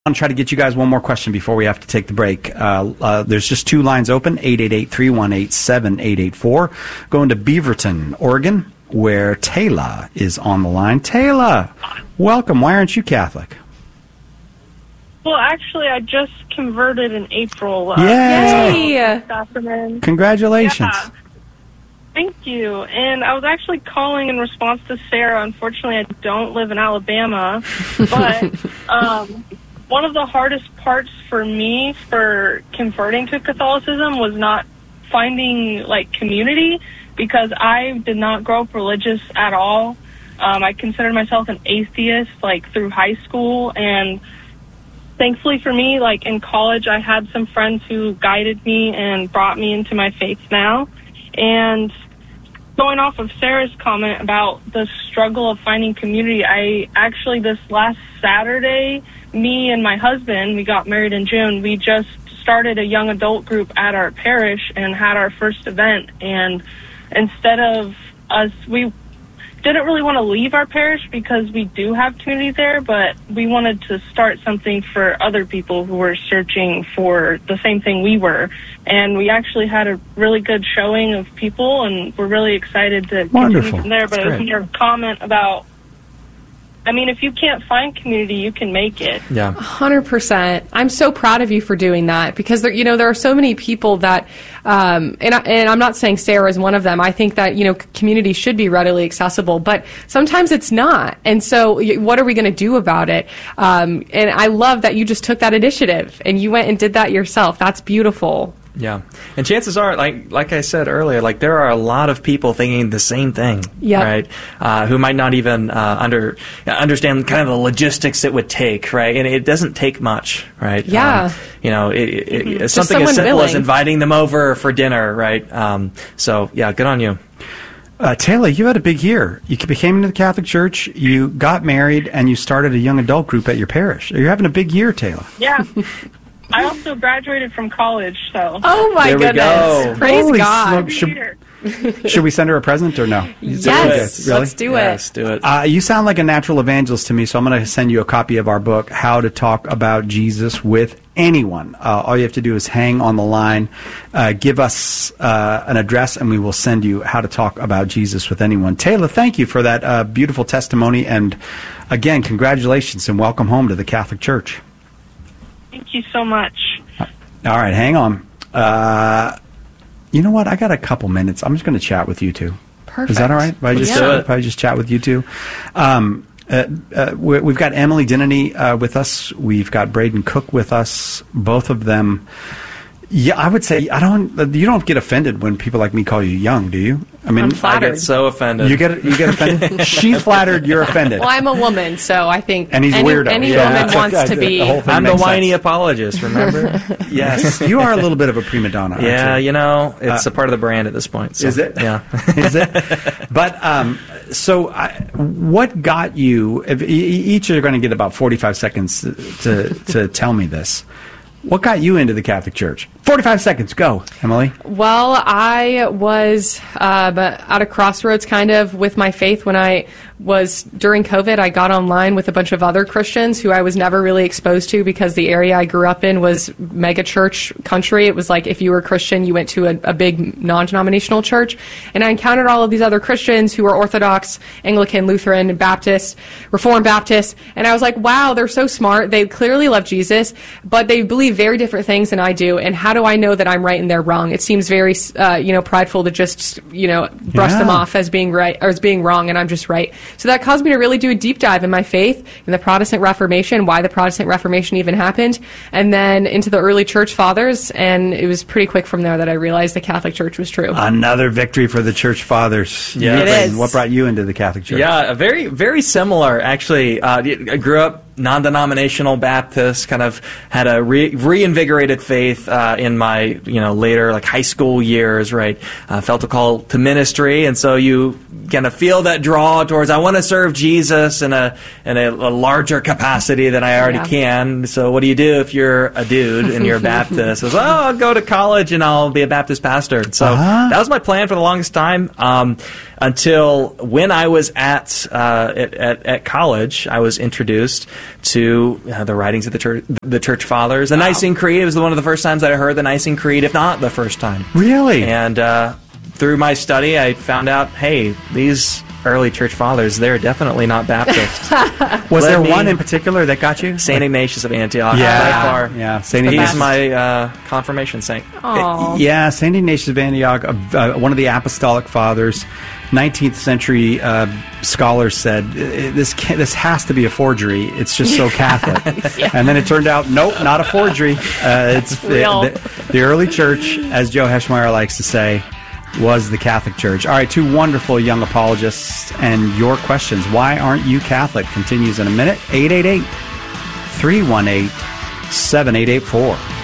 to try to get you guys one more question before we have to take the break. There's just two lines open, 888-318-7884. Going to Beaverton, Oregon, where Taylor is on the line. Taylor, welcome. Why aren't you Catholic? Well, actually, I just converted in April. Yay! Congratulations. Yeah. Thank you. And I was actually calling in response to Sarah. Unfortunately, I don't live in Alabama. But one of the hardest parts for me for converting to Catholicism was not finding, community, because I did not grow up religious at all. I considered myself an atheist, through high school. And thankfully for me, in college, I had some friends who guided me and brought me into my faith now. And going off of Sarah's comment about the struggle of finding community, I actually, this last Saturday, me and my husband, we got married in June, we just started a young adult group at our parish and had our first event. And instead of us, we didn't really want to leave our parish because we do have community there, but we wanted to start something for other people who were searching for the same thing we were. And we actually had a really good showing of people, and we're really excited to continue from there. But it was your comment about, if you can't find community, you can make it. Yeah, 100%. I'm so proud of you for doing that, because there are so many people that, and I'm not saying Sarah is one of them. I think that community should be readily accessible, but sometimes it's not. And so, what are we going to do about it? And I love that you just took that initiative and you went and did that yourself. That's beautiful. Yeah, and chances are, like I said earlier, there are a lot of people thinking the same thing, right? Who might not even understand kind of the logistics it would take, right? And it doesn't take much, right? Yeah. It's something as simple as inviting them over for dinner, right? So, yeah, good on you. Taylor, you had a big year. You came into the Catholic Church, you got married, and you started a young adult group at your parish. You're having a big year, Taylor. Yeah. I also graduated from college, so. Oh, my goodness. Go. Praise Holy God. Should we send her a present or no? Yes. Really? Let's do it. Let's do it. You sound like a natural evangelist to me, so I'm going to send you a copy of our book, How to Talk About Jesus with Anyone. All you have to do is hang on the line, give us an address, and we will send you How to Talk About Jesus with Anyone. Taylor, thank you for that beautiful testimony, and again, congratulations and welcome home to the Catholic Church. Thank you so much. All right, hang on. You know what? I got a couple minutes. I'm just going to chat with you two. Perfect. Is that all right? If I just chat with you two? We've got Emily Dinnany with us. We've got Braden Cook with us. Both of them. Yeah, I would say you don't get offended when people like me call you young, do you? I'm flattered. I get so offended. You get offended? She's flattered, you're offended. Well, I'm a woman, so I think and he's a weirdo. Any woman wants to be. I'm the whiny apologist, remember? Yes. You are a little bit of a prima donna, aren't you? Yeah, it's a part of the brand at this point. So, is it? Yeah. Is it? But, what got you, each are going to get about 45 seconds to tell me this. What got you into the Catholic Church? 45 seconds. Go, Emily. Well, I was at a crossroads kind of with my faith when I was, during COVID, I got online with a bunch of other Christians who I was never really exposed to because the area I grew up in was mega church country. It was like if you were a Christian, you went to a big non-denominational church. And I encountered all of these other Christians who were Orthodox, Anglican, Lutheran, Baptist, Reformed Baptist. And I was like, wow, they're so smart. They clearly love Jesus, but they believe very different things than I do. And how do I know that I'm right and they're wrong? It seems very, prideful to just, brush them off as being right or as being wrong, and I'm just right. So that caused me to really do a deep dive in my faith, in the Protestant Reformation, why the Protestant Reformation even happened, and then into the early church fathers, and it was pretty quick from there that I realized the Catholic Church was true. Another victory for the church fathers. Yeah, it is. What brought you into the Catholic Church? Yeah, very, very similar, actually. I grew up non-denominational Baptist, kind of had a reinvigorated faith in my later high school years, right? Felt a call to ministry, and so you kind of feel that draw towards I want to serve Jesus in a larger capacity than I already can. So what do you do if you're a dude and you're a Baptist? It's, I'll go to college and I'll be a Baptist pastor. So that was my plan for the longest time. Until when I was at college, I was introduced to the writings of the church fathers. The Nicene Creed was one of the first times that I heard the Nicene Creed, if not the first time. Really? And through my study, I found out, hey, these early church fathers, they're definitely not Baptist. Was there one in particular that got you? St. Ignatius of Antioch, Yeah. by far. Yeah, St. He's Ignatius. my confirmation saint. Aw. Yeah, St. Ignatius of Antioch, one of the apostolic fathers, 19th century scholars said, this has to be a forgery. It's just so Catholic. And then it turned out, nope, not a forgery. It's Real. the early church, as Joe Heschmeyer likes to say, was the Catholic Church. All right, two wonderful young apologists, and your questions. Why aren't you Catholic? Continues in a minute. 888-318-7884.